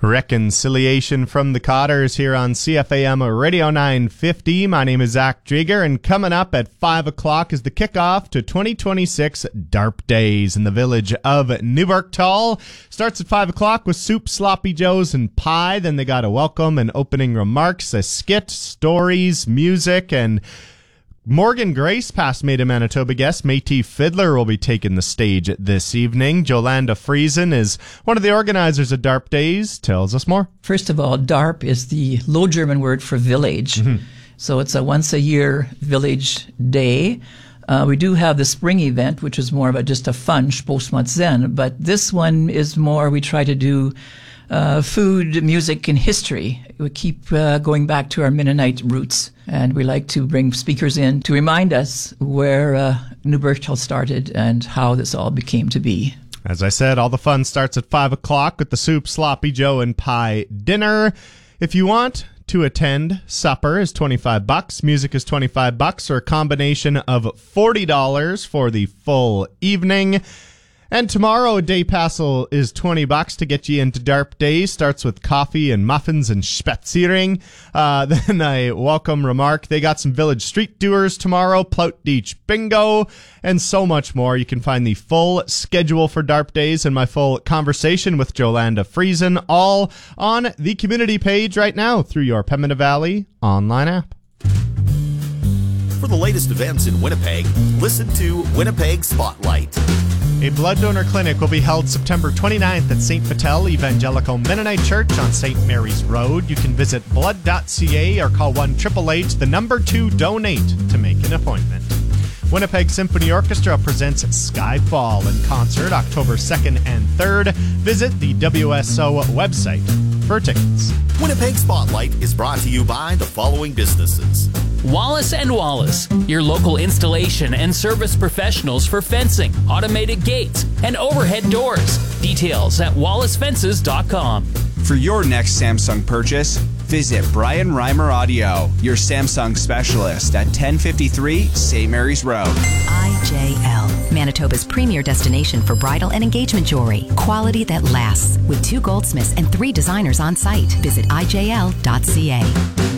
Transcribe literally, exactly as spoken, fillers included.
Reconciliation from the Cotters here on C F A M Radio nine fifty. My name is Zach Drieger, and coming up at five o'clock is the kickoff to twenty twenty-six DARP Days in the village of Newburgh. Starts at five o'clock with soup, sloppy joes, and pie. Then they got a welcome and opening remarks, a skit, stories, music, and Morgan Grace, past Made in Manitoba guest, Métis Fiddler, will be taking the stage this evening. Jolanda Friesen is one of the organizers of DARP Days. Tells us more. First of all, DARP is the Low German word for village. Mm-hmm. So it's a once-a-year village day. Uh, we do have the spring event, which is more of a, just a fun Spostmatsen, but this one is more, we try to do uh, food, music, and history. We keep uh, going back to our Mennonite roots, and we like to bring speakers in to remind us where uh, Newburgh started and how this all became to be. As I said, all the fun starts at five o'clock with the soup, sloppy joe, and pie dinner. If you want to attend, supper is twenty-five bucks, music is twenty-five bucks, or a combination of forty dollars for the full evening. And tomorrow, a day passel is twenty bucks to get you into DARP Days. Starts with coffee and muffins and spaziering. Uh, then a welcome remark. They got some village street doers tomorrow, Plout Beach bingo, and so much more. You can find the full schedule for DARP Days and my full conversation with Jolanda Friesen all on the community page right now through your Pembina Valley online app. For the latest events in Winnipeg, listen to Winnipeg Spotlight. A blood donor clinic will be held September twenty-ninth at Saint Vital Evangelical Mennonite Church on Saint Mary's Road. You can visit blood dot c a or call one eight eight eight, the number two, donate to make an appointment. Winnipeg Symphony Orchestra presents Skyfall in concert October second and third. Visit the W S O website for tickets. Winnipeg Spotlight is brought to you by the following businesses. Wallace and Wallace, your local installation and service professionals for fencing, automated gates, and overhead doors. Details at wallace fences dot com. For your next Samsung purchase, visit Brian Reimer Audio, your Samsung specialist at ten fifty-three Saint Mary's Road. I J L, Manitoba's premier destination for bridal and engagement jewelry. Quality that lasts. With two goldsmiths and three designers on site. Visit I J L dot C A.